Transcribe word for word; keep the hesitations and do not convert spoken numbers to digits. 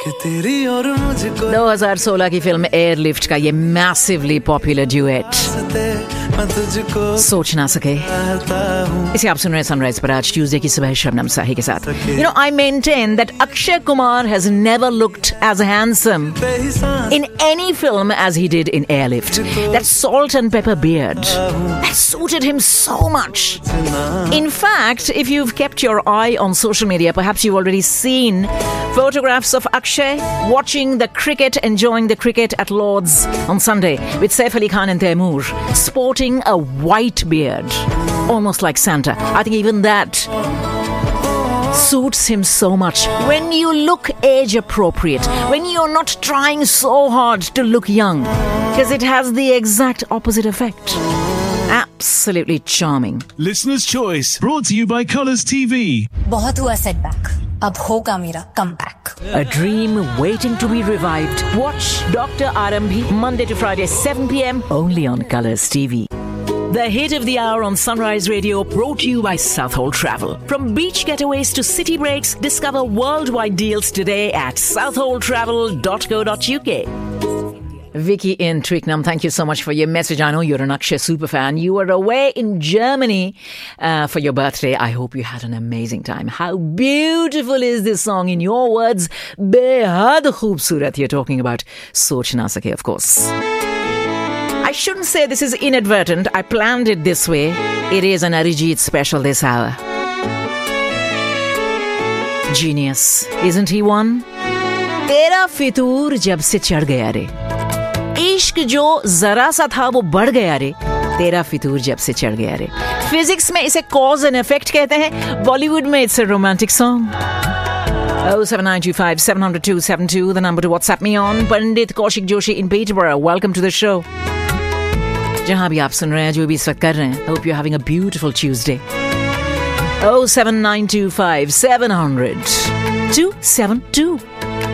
दो हज़ार सोलह की फिल्म एयरलिफ्ट का ये मैसिवली पॉपुलर ड्यूएट सोच ना सके। इसे आप सुन रहे हैं सनराइज पर आज ट्यूसडे की सुबह शबनम साही के साथ। You know I maintain that Akshay Kumar has never looked as handsome in any film as he did in airlift. That salt and pepper beard that suited him so much. In fact, if you've kept your eye on social media, perhaps you've already seen photographs of Akshay watching the cricket, enjoying the cricket at Lord's on Sunday with Saif Ali Khan and Taimur, sporting a white beard, almost like Santa. I think even that suits him so much. When you look age appropriate, when you're not trying so hard to look young, because it has the exact opposite effect. Absolutely charming. Listener's Choice, brought to you by Colours T V. बहुत हुआ setback. अब होगा मेरा comeback. A dream waiting to be revived. Watch Doctor Arambhi Monday to Friday seven p.m. only on Colours T V. The hit of the hour on Sunrise Radio, brought to you by Southhold Travel. From beach getaways to city breaks, discover worldwide deals today at southhold travel dot co dot uk. Vicky in Twickenham, thank you so much for your message. I know you're an Akshay superfan. You were away in Germany uh, for your birthday. I hope you had an amazing time. How beautiful is this song? In your words, behad khoobsurat. You're talking about Soch Na Sake, of course. I shouldn't say this is inadvertent. I planned it this way. It is an Arijit special this hour. Genius. Isn't he one? तेरा फितूर जब से चढ़ गया रे, इश्क जो जरा सा था वो बढ़ गया रे, तेरा फितूर जब से चढ़ गया रे. फिजिक्स में इसे कॉज एंड इफेक्ट कहते हैं. बॉलीवुड में it's a romantic song. oh seven nine two five seven zero two seven two, the number to WhatsApp me on. Pandit Kaushik Joshi in Peterborough, welcome to the show. जहां भी आप सुन रहे हैं, जो भी इस वक्त कर रहे हैं, hope you're having a beautiful Tuesday. oh seven nine two five seven zero two seven two